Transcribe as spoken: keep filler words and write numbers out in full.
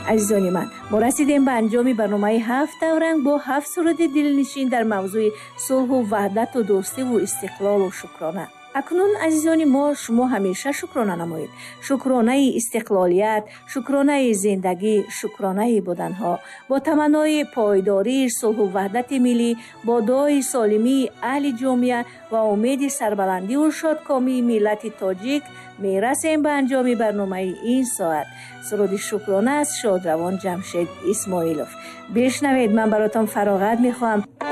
азизони ман, мо расидем ба анҷоми барномаи ҳафт давранг бо ҳафт суруди дилнишин дар мавзӯи сулҳу ваҳдату дӯстиву истиқлолу шукрона. акнун азизони мо, шумо ҳамеша шукрона намоед. шукронаи истиқлолият, шукронаи зиндагӣ, шукронаи буданҳо. бо таманнои пойдории сулҳу ваҳдати миллӣ, бо дуои солимии аҳли ҷомеа ва умеди сарбаландиву шодкомии миллати тоҷик мерасем ба анҷоми барномаи ин соат. суруди шукрона аз шодравон ҷамшед исмоилов. бишнавед, ман баротон фароғат мехоҳам.